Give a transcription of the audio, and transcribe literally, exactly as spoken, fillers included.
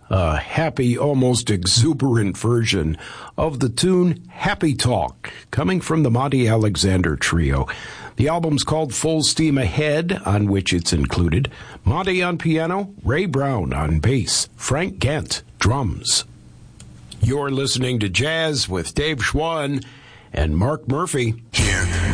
a happy, almost exuberant version of the tune Happy Talk, coming from the Monty Alexander Trio. The album's called Full Steam Ahead, on which it's included Monty on piano, Ray Brown on bass, Frank Gent, drums. You're listening to Jazz with Dave Schwann and Mark Murphy. Here.